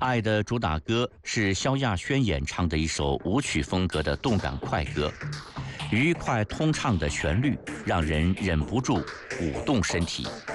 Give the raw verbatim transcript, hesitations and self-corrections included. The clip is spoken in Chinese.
爱的主打歌是萧亚轩演唱的一首舞曲风格的动感快歌，愉快通畅的旋律让人忍不住鼓动身体。